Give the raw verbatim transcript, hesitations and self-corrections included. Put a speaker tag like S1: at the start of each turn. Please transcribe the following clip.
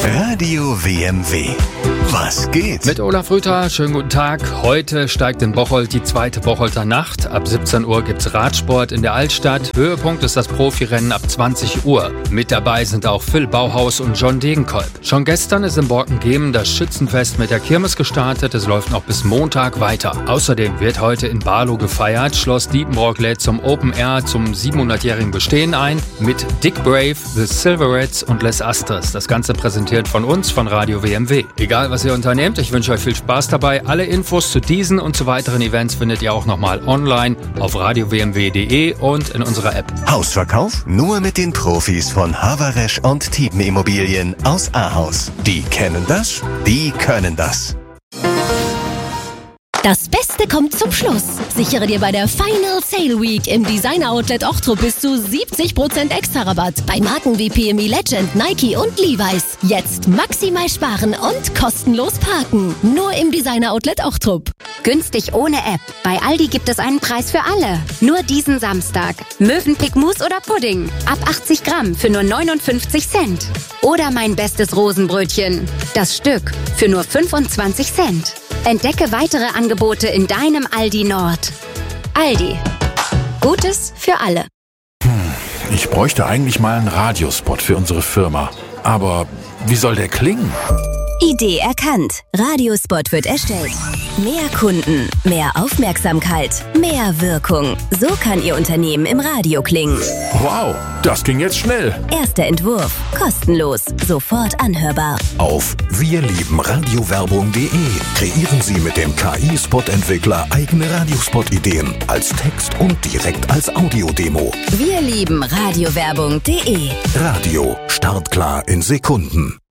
S1: Radio W M W. Was geht?
S2: Mit Olaf Rüther, schönen guten Tag. Heute steigt in Bocholt die zweite Bocholter Nacht. Ab siebzehn Uhr gibt's Radsport in der Altstadt. Höhepunkt ist das Profirennen ab zwanzig Uhr. Mit dabei sind auch Phil Bauhaus und John Degenkolb. Schon gestern ist in Borkengemen das Schützenfest mit der Kirmes gestartet. Es läuft noch bis Montag weiter. Außerdem wird heute in Barlow gefeiert. Schloss Diepenbrock lädt zum Open Air zum siebenhundertjährigen Bestehen ein. Mit Dick Brave, The Silverettes und Les Astres. Das Ganze präsentiert von uns, von Radio W M W. Egal was ihr unternehmt, ich wünsche euch viel Spaß dabei. Alle Infos zu diesen und zu weiteren Events findet ihr auch nochmal online auf radio w m w punkt d e und in unserer App.
S1: Hausverkauf nur mit den Profis von Haverresch und Tiepen Immobilien aus Ahaus. Die kennen das, die können das.
S3: Das Beste kommt zum Schluss. Sichere dir bei der Final Sale Week im Designer Outlet Ochtrup bis zu siebzig Prozent extra Rabatt bei Marken wie P M I Legend, Nike und Levi's. Jetzt maximal sparen und kostenlos parken. Nur im Designer Outlet Ochtrup.
S4: Günstig ohne App. Bei Aldi gibt es einen Preis für alle. Nur diesen Samstag. Mövenpick Mousse oder Pudding. Ab achtzig Gramm für nur neunundfünfzig Cent. Oder mein bestes Rosenbrötchen. Das Stück für nur fünfundzwanzig Cent. Entdecke weitere Angebote in deinem Aldi Nord. Aldi. Gutes für alle.
S5: Hm, ich bräuchte eigentlich mal einen Radiospot für unsere Firma. Aber wie soll der klingen?
S3: Idee erkannt. Radiospot wird erstellt. Mehr Kunden, mehr Aufmerksamkeit, mehr Wirkung. So kann Ihr Unternehmen im Radio klingen.
S5: Wow, das ging jetzt schnell.
S3: Erster Entwurf. Kostenlos. Sofort anhörbar.
S6: Auf wir lieben radiowerbung punkt de kreieren Sie mit dem K I-Spot-Entwickler eigene Radiospot-Ideen als Text und direkt als Audiodemo.
S3: Wir lieben radiowerbung punkt de.
S6: Radio. Startklar in Sekunden.